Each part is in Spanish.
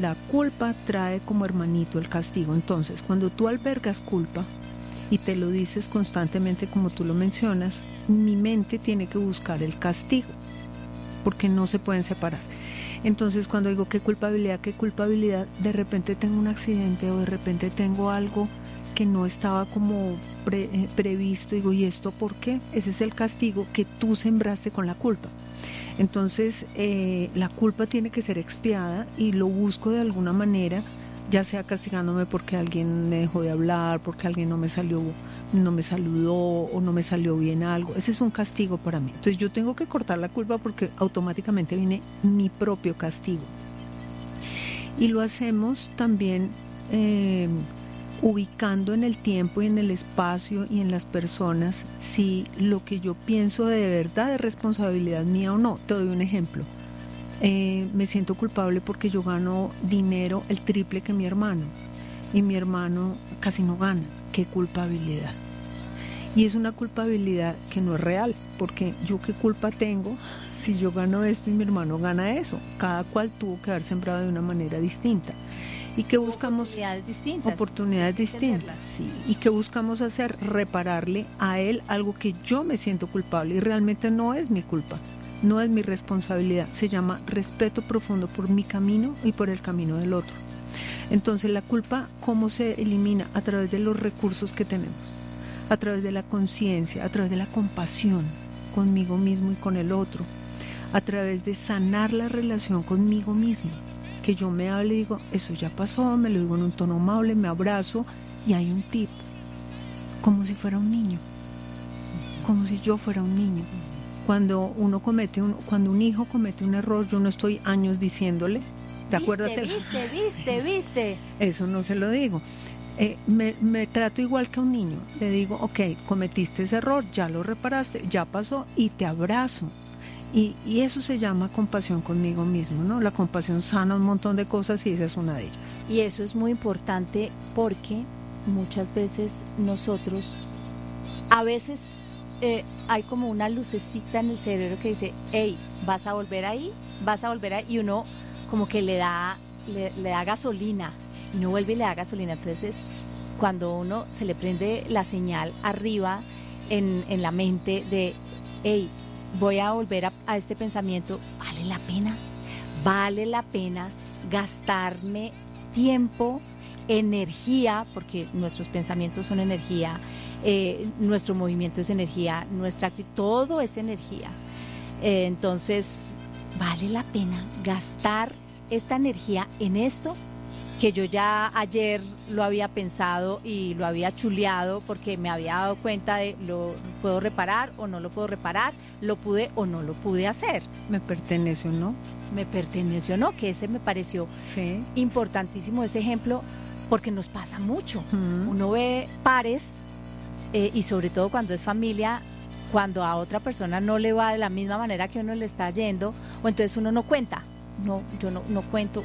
la culpa trae como hermanito el castigo. Entonces, cuando tú albergas culpa y te lo dices constantemente como tú lo mencionas, mi mente tiene que buscar el castigo, porque no se pueden separar. Entonces, cuando digo qué culpabilidad, de repente tengo un accidente o de repente tengo algo que no estaba como previsto, digo, ¿y esto por qué? Ese es el castigo que tú sembraste con la culpa. Entonces, la culpa tiene que ser expiada y lo busco de alguna manera, ya sea castigándome porque alguien me dejó de hablar, porque alguien no me saludó o no me salió bien algo. Ese es un castigo para mí. Entonces yo tengo que cortar la culpa porque automáticamente viene mi propio castigo. Y lo hacemos también ubicando en el tiempo y en el espacio y en las personas si lo que yo pienso de verdad es responsabilidad mía o no. Te doy un ejemplo. Me siento culpable porque yo gano dinero el triple que mi hermano y mi hermano casi no gana. ¡Qué culpabilidad! Y es una culpabilidad que no es real, porque yo qué culpa tengo si yo gano esto y mi hermano gana eso. Cada cual tuvo que haber sembrado de una manera distinta. ¿Y qué buscamos? Oportunidades distintas. Sí. ¿Y qué buscamos hacer? Repararle a él algo que yo me siento culpable y realmente no es mi culpa, no es mi responsabilidad. Se llama respeto profundo por mi camino y por el camino del otro. Entonces la culpa, ¿cómo se elimina? A través de los recursos que tenemos, a través de la conciencia, a través de la compasión conmigo mismo y con el otro, a través de sanar la relación conmigo mismo. Que yo me hable y digo, eso ya pasó, me lo digo en un tono amable, me abrazo y hay un tip, como si fuera un niño, como si yo fuera un niño. Cuando un hijo comete un error, yo no estoy años diciéndole, ¿te acuerdas? Viste. Eso no se lo digo. Me trato igual que a un niño, le digo, ok, cometiste ese error, ya lo reparaste, ya pasó y te abrazo. Y eso se llama compasión conmigo mismo, ¿no? La compasión sana un montón de cosas y esa es una de ellas. Y eso es muy importante porque muchas veces nosotros, a veces hay como una lucecita en el cerebro que dice, hey, vas a volver ahí, y uno como que le da gasolina, y no vuelve y le da gasolina. Entonces, cuando uno se le prende la señal arriba en la mente de, hey, voy a volver a este pensamiento, vale la pena gastarme tiempo, energía, porque nuestros pensamientos son energía, nuestro movimiento es energía, nuestra actitud, todo es energía. Entonces, vale la pena gastar esta energía en esto, que yo ya ayer lo había pensado y lo había chuleado porque me había dado cuenta de lo puedo reparar o no lo puedo reparar, lo pude o no lo pude hacer. Me pertenece o no, que ese me pareció importantísimo ese ejemplo porque nos pasa mucho. Uno ve pares y sobre todo cuando es familia, cuando a otra persona no le va de la misma manera que uno le está yendo, o entonces uno no cuenta. No, yo no cuento,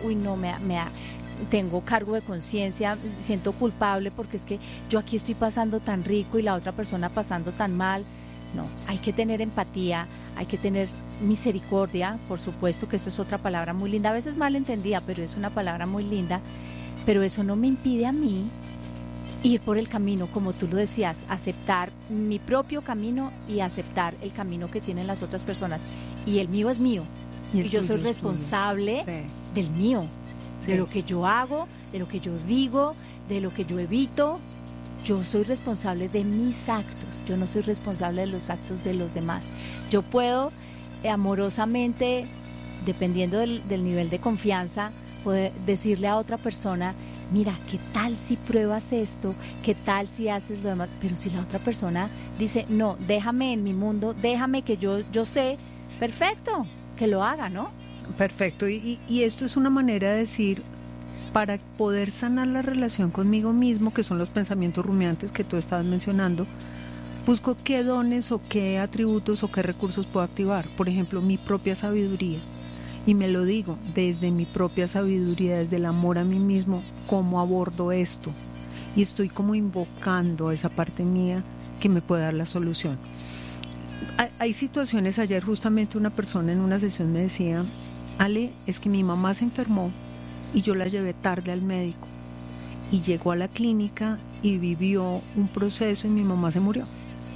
tengo cargo de conciencia, siento culpable porque es que yo aquí estoy pasando tan rico y la otra persona pasando tan mal. No, hay que tener empatía, hay que tener misericordia, por supuesto que esa es otra palabra muy linda, a veces mal entendida, pero es una palabra muy linda, pero eso no me impide a mí ir por el camino, como tú lo decías, aceptar mi propio camino y aceptar el camino que tienen las otras personas, y el mío es mío, y yo soy responsable del mío. De lo que yo hago, de lo que yo digo, de lo que yo evito. Yo soy responsable de mis actos, yo no soy responsable de los actos de los demás. Yo puedo amorosamente, dependiendo del nivel de confianza, poder decirle a otra persona, mira, ¿qué tal si pruebas esto? ¿Qué tal si haces lo demás? Pero si la otra persona dice, no, déjame en mi mundo, déjame que yo sé, perfecto, que lo haga, ¿no? Perfecto, y esto es una manera de decir, para poder sanar la relación conmigo mismo, que son los pensamientos rumiantes que tú estabas mencionando, busco qué dones o qué atributos o qué recursos puedo activar. Por ejemplo, mi propia sabiduría, y me lo digo desde mi propia sabiduría, desde el amor a mí mismo, cómo abordo esto, y estoy como invocando esa parte mía que me puede dar la solución. Hay situaciones, ayer justamente una persona en una sesión me decía, Ale, es que mi mamá se enfermó y yo la llevé tarde al médico y llegó a la clínica y vivió un proceso y mi mamá se murió.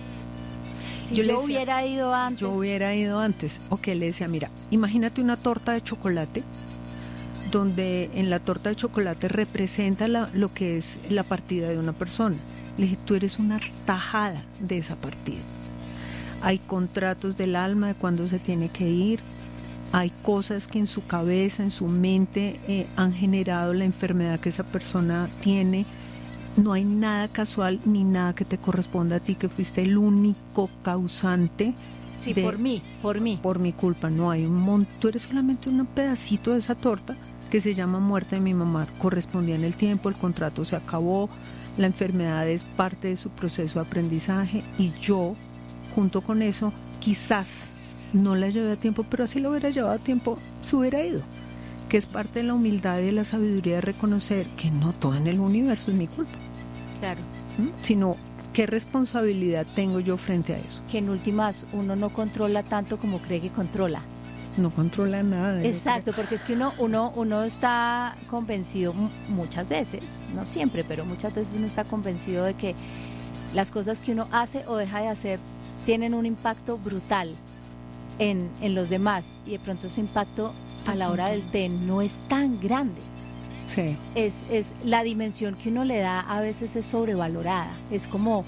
Si yo hubiera ido antes. Yo hubiera ido antes. Ok, le decía, mira, imagínate una torta de chocolate, donde en la torta de chocolate representa lo que es la partida de una persona. Le dije, tú eres una tajada de esa partida. Hay contratos del alma de cuándo se tiene que ir, hay cosas que en su cabeza, en su mente han generado la enfermedad que esa persona tiene. No hay nada casual ni nada que te corresponda a ti, que fuiste el único causante. Sí, por mí. Por mi culpa, no hay un montón. Tú eres solamente un pedacito de esa torta que se llama muerte de mi mamá. Correspondía en el tiempo, el contrato se acabó, la enfermedad es parte de su proceso de aprendizaje y yo, junto con eso, quizás no la llevé a tiempo, pero así lo hubiera llevado a tiempo, se hubiera ido. Que es parte de la humildad y de la sabiduría de reconocer que no todo en el universo es mi culpa. Claro. Sino, ¿qué responsabilidad tengo yo frente a eso? Que en últimas uno no controla tanto como cree que controla. No controla nada. Exacto, porque es que uno está convencido muchas veces, no siempre, pero muchas veces uno está convencido de que las cosas que uno hace o deja de hacer tienen un impacto brutal en los demás, y de pronto ese impacto a la hora del té no es tan grande. Sí. Es la dimensión que uno le da a veces es sobrevalorada, es como,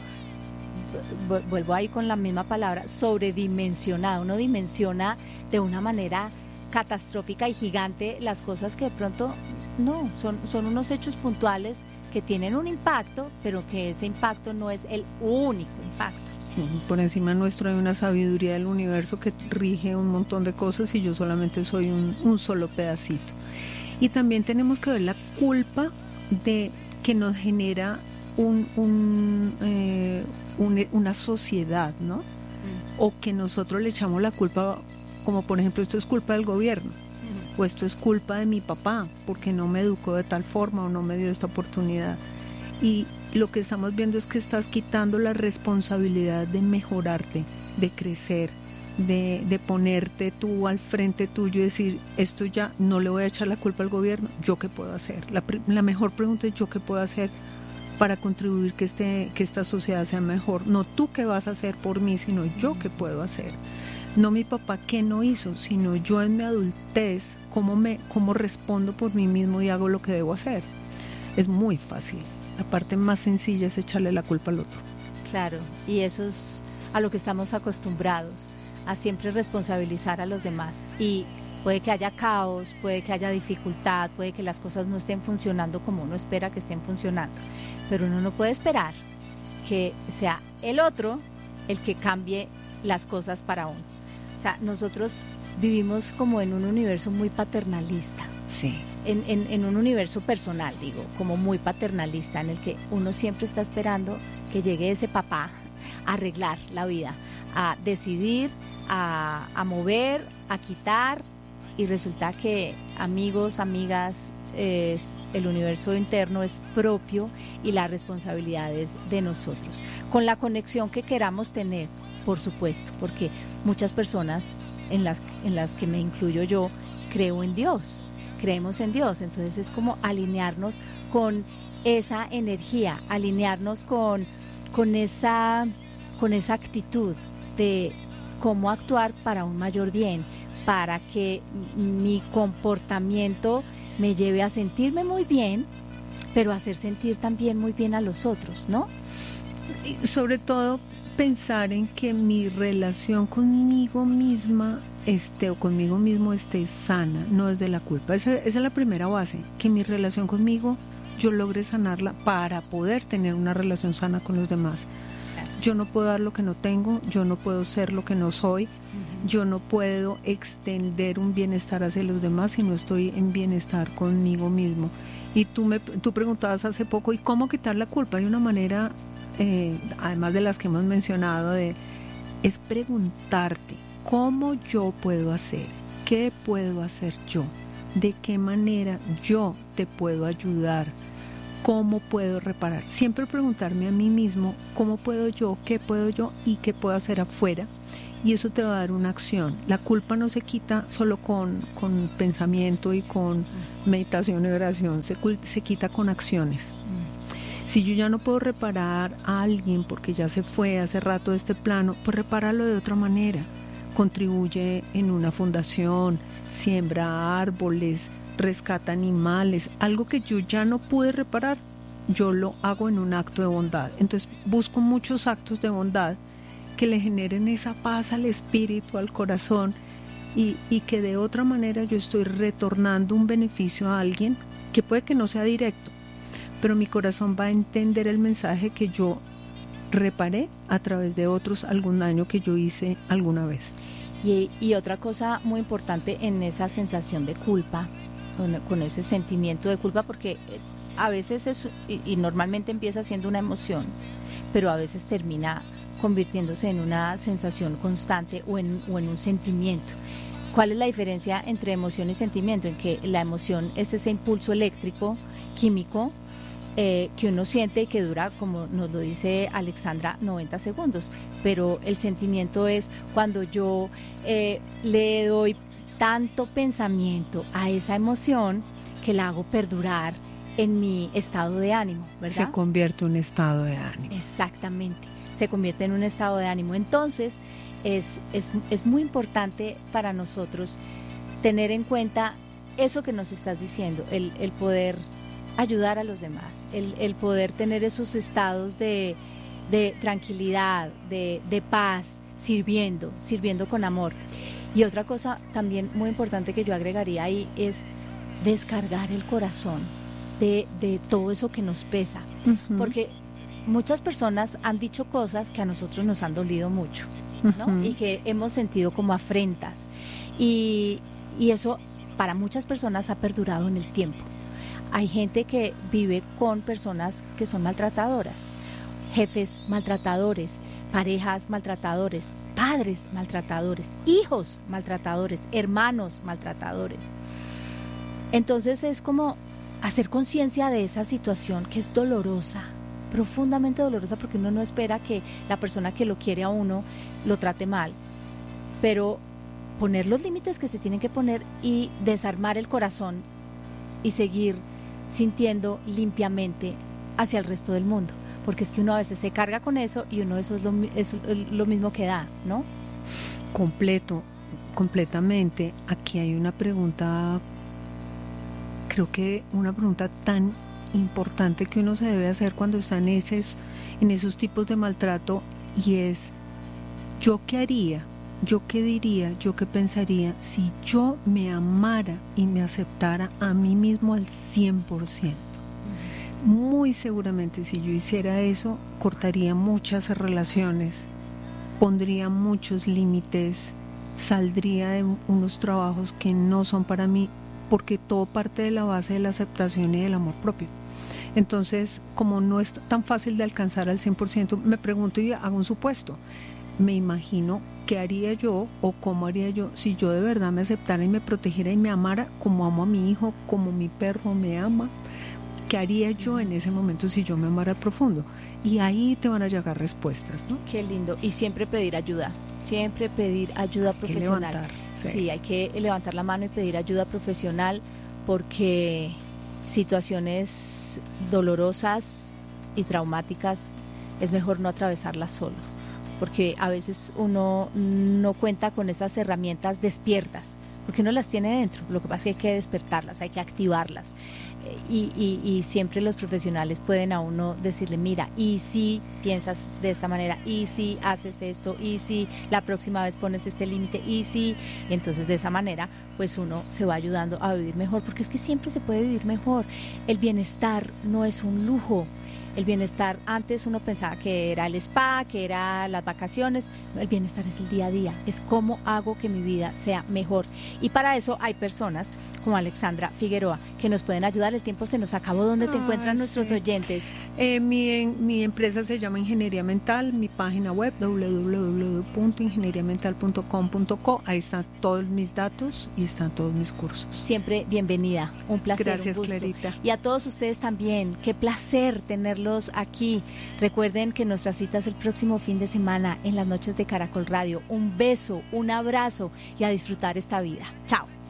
vuelvo ahí con la misma palabra, sobredimensionada. Uno dimensiona de una manera catastrófica y gigante las cosas que de pronto no, son unos hechos puntuales que tienen un impacto, pero que ese impacto no es el único impacto. Por encima nuestro hay una sabiduría del universo que rige un montón de cosas y yo solamente soy un solo pedacito. Y también tenemos que ver la culpa de que nos genera una sociedad, ¿no? O que nosotros le echamos la culpa, como por ejemplo, esto es culpa del gobierno, o esto es culpa de mi papá, porque no me educó de tal forma o no me dio esta oportunidad. Y lo que estamos viendo es que estás quitando la responsabilidad de mejorarte, de crecer, de ponerte tú al frente tuyo y decir, esto ya no le voy a echar la culpa al gobierno, ¿yo qué puedo hacer? La mejor pregunta es, ¿yo qué puedo hacer para contribuir que esta sociedad sea mejor? No tú qué vas a hacer por mí, sino yo qué puedo hacer. No mi papá qué no hizo, sino yo en mi adultez, cómo respondo por mí mismo y hago lo que debo hacer. Es muy fácil. La parte más sencilla es echarle la culpa al otro. Claro, y eso es a lo que estamos acostumbrados, a siempre responsabilizar a los demás. Y puede que haya caos, puede que haya dificultad, puede que las cosas no estén funcionando como uno espera que estén funcionando, pero uno no puede esperar que sea el otro el que cambie las cosas para uno. O sea, nosotros vivimos como en un universo muy paternalista. Sí. En un universo personal, digo, como muy paternalista, en el que uno siempre está esperando que llegue ese papá a arreglar la vida, a decidir, a mover, a quitar, y resulta que amigos, amigas, el universo interno es propio y la responsabilidad es de nosotros, con la conexión que queramos tener, por supuesto, porque muchas personas, en las que me incluyo yo, creo en Dios. Creemos en Dios, entonces es como alinearnos con esa energía, alinearnos con esa actitud de cómo actuar para un mayor bien, para que mi comportamiento me lleve a sentirme muy bien, pero a hacer sentir también muy bien a los otros, ¿no? Y sobre todo pensar en que mi relación conmigo misma o conmigo mismo esté sana, no desde la culpa. Esa es la primera base, que mi relación conmigo yo logre sanarla para poder tener una relación sana con los demás. Claro. Yo no puedo dar lo que no tengo, yo no puedo ser lo que no soy, yo no puedo extender un bienestar hacia los demás si no estoy en bienestar conmigo mismo. Y tú preguntabas hace poco, ¿y cómo quitar la culpa? Hay una manera, además de las que hemos mencionado, es preguntarte, ¿cómo yo puedo hacer? ¿Qué puedo hacer yo? ¿De qué manera yo te puedo ayudar? ¿Cómo puedo reparar? Siempre preguntarme a mí mismo, ¿cómo puedo yo? ¿Qué puedo yo? ¿Y qué puedo hacer afuera? Y eso te va a dar una acción. La culpa no se quita solo con pensamiento y con meditación y oración, se quita con acciones. Si yo ya no puedo reparar a alguien porque ya se fue hace rato de este plano, pues repáralo de otra manera. Contribuye en una fundación, siembra árboles, rescata animales, algo que yo ya no pude reparar, yo lo hago en un acto de bondad. Entonces busco muchos actos de bondad que le generen esa paz al espíritu, al corazón, y que de otra manera yo estoy retornando un beneficio a alguien que puede que no sea directo, pero mi corazón va a entender el mensaje que yo reparé a través de otros algún daño que yo hice alguna vez. Y otra cosa muy importante en esa sensación de culpa, con ese sentimiento de culpa, porque a veces y normalmente empieza siendo una emoción, pero a veces termina convirtiéndose en una sensación constante o en un sentimiento. ¿Cuál es la diferencia entre emoción y sentimiento? En que la emoción es ese impulso eléctrico, químico, que uno siente y que dura, como nos lo dice Alexandra, 90 segundos. Pero el sentimiento es cuando yo le doy tanto pensamiento a esa emoción que la hago perdurar en mi estado de ánimo, ¿verdad? Se convierte en un estado de ánimo. Exactamente, se convierte en un estado de ánimo. Entonces, es muy importante para nosotros tener en cuenta eso que nos estás diciendo, el poder ayudar a los demás, el poder tener esos estados de tranquilidad, de paz, sirviendo con amor. Y otra cosa también muy importante que yo agregaría ahí es descargar el corazón de todo eso que nos pesa, porque muchas personas han dicho cosas que a nosotros nos han dolido mucho, ¿no? Y que hemos sentido como afrentas, y eso para muchas personas ha perdurado en el tiempo. Hay gente que vive con personas que son maltratadoras, jefes maltratadores, parejas maltratadores, padres maltratadores, hijos maltratadores, hermanos maltratadores. Entonces es como hacer conciencia de esa situación que es dolorosa, profundamente dolorosa, porque uno no espera que la persona que lo quiere a uno lo trate mal, pero poner los límites que se tienen que poner y desarmar el corazón y seguir sintiendo limpiamente hacia el resto del mundo, porque es que uno a veces se carga con eso y uno eso es lo mismo que da, ¿no? Completamente. Aquí hay una pregunta, creo que una pregunta tan importante que uno se debe hacer cuando está en esos tipos de maltrato, y es: ¿yo qué haría? ¿Yo qué diría? ¿Yo qué pensaría si yo me amara y me aceptara a mí mismo al 100%? Muy seguramente si yo hiciera eso, cortaría muchas relaciones, pondría muchos límites, saldría de unos trabajos que no son para mí, porque todo parte de la base de la aceptación y del amor propio. Entonces, como no es tan fácil de alcanzar al 100%, me pregunto y hago un supuesto. Me imagino qué haría yo o cómo haría yo si yo de verdad me aceptara y me protegiera y me amara como amo a mi hijo, como mi perro me ama. ¿Qué haría yo en ese momento si yo me amara profundo? Y ahí te van a llegar respuestas, ¿no? Qué lindo. Y siempre pedir ayuda profesional. Sí, hay que levantar la mano y pedir ayuda profesional, porque situaciones dolorosas y traumáticas es mejor no atravesarlas solo, porque a veces uno no cuenta con esas herramientas despiertas, porque uno las tiene dentro. Lo que pasa es que hay que despertarlas, hay que activarlas, y siempre los profesionales pueden a uno decirle: mira, y si piensas de esta manera, y si haces esto, y si la próxima vez pones este límite, y si, entonces de esa manera pues uno se va ayudando a vivir mejor, porque es que siempre se puede vivir mejor. El bienestar no es un lujo. El bienestar, antes uno pensaba que era el spa, que era las vacaciones. El bienestar es el día a día, es cómo hago que mi vida sea mejor. Y para eso hay personas como Alexandra Figueroa que nos pueden ayudar. El tiempo se nos acabó. ¿Dónde te encuentran nuestros oyentes? Mi empresa se llama Ingeniería Mental, mi página web www.ingenieriamental.com.co. Ahí están todos mis datos y están todos mis cursos. Siempre bienvenida, un placer. Gracias, un gusto. Clarita. Y a todos ustedes también, qué placer tenerlos aquí. Recuerden que nuestra cita es el próximo fin de semana en las noches de Caracol Radio. Un beso, un abrazo y a disfrutar esta vida. Chao.